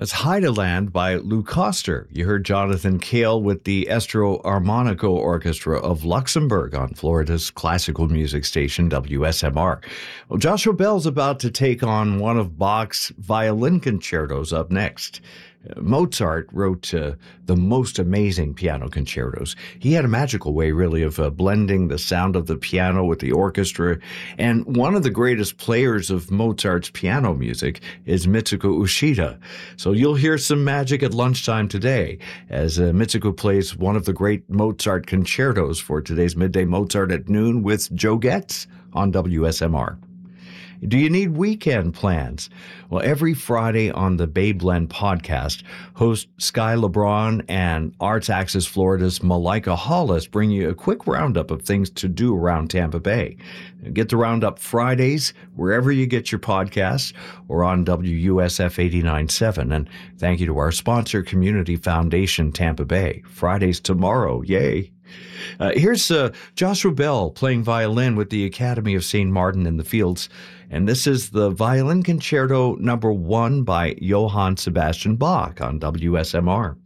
That's Heideland by Lou Koster. You heard Jonathan Cale with the Estro Armonico Orchestra of Luxembourg on Florida's classical music station, WSMR. Well, Joshua Bell's about to take on one of Bach's violin concertos up next. Mozart wrote the most amazing piano concertos. He had a magical way, really, of blending the sound of the piano with the orchestra. And one of the greatest players of Mozart's piano music is Mitsuko Uchida. So you'll hear some magic at lunchtime today as Mitsuko plays one of the great Mozart concertos for today's Midday Mozart at noon with Joe Getz on WSMR. Do you need weekend plans? Well, every Friday on the Bay Blend podcast, host Sky LeBron and Arts Access Florida's Malika Hollis bring you a quick roundup of things to do around Tampa Bay. Get the roundup Fridays wherever you get your podcasts or on WUSF 89.7. And thank you to our sponsor, Community Foundation Tampa Bay. Fridays tomorrow. Yay. Here's Joshua Bell playing violin with the Academy of St. Martin in the Fields. And this is the Violin Concerto No. 1 by Johann Sebastian Bach on WSMR.